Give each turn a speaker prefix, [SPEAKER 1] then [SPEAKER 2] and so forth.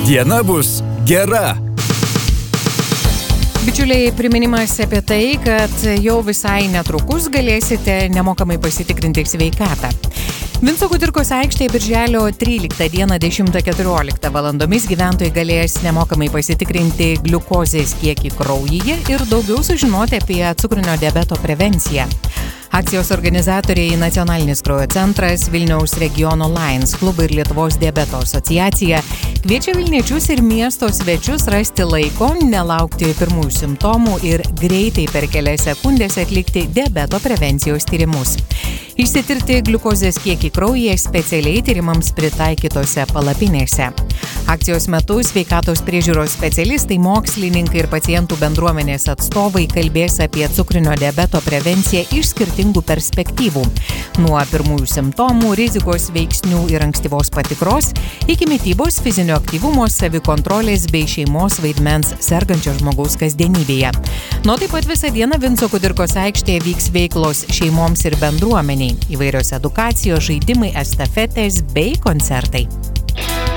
[SPEAKER 1] Diena bus gera.
[SPEAKER 2] Bičiuliai, priminimas apie tai, kad jau visai netrukus galėsite nemokamai pasitikrinti sveikatą. Vinco Kudirkos aikštėje birželio 13 dieną 10:14 valandomis gyventojai galės nemokamai pasitikrinti gliukozės kiekį kraujyje ir daugiau sužinoti apie cukrinio diabeto prevenciją. Akcijos organizatoriai Nacionalinis kraujo centras, Vilniaus regiono Lions klubai ir Lietuvos diabeto asociacija kviečia Vilniečius ir miesto svečius rasti laiko, nelaukti pirmųjų simptomų ir greitai per kelias sekundės atlikti diabeto prevencijos tyrimus. Išsitirti gliukozės kiekį kraujyje specialiai tyrimams pritaikytose palapinėse. Akcijos metu sveikatos priežiūros specialistai, mokslininkai ir pacientų bendruomenės atstovai kalbės apie cukrinio diabeto prevenciją iš skirtingų perspektyvų. Nuo pirmųjų simptomų, rizikos veiksnių ir ankstyvos patikros iki mitybos, fizinio aktyvumo, savikontrolės bei šeimos vaidmens sergančio žmogaus kasdienybėje. Nuo taip pat visą dieną Vinco Kudirkos aikštėje vyks veiklos šeimoms ir bendruomeniai, įvairios edukacijos, žaidimai, estafetės bei koncertai.